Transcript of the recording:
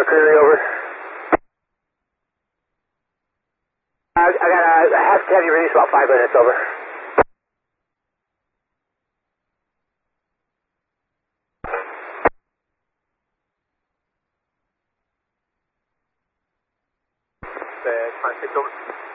Clearly over. I got a half heavy release, about 5 minutes, over. Try 6 over.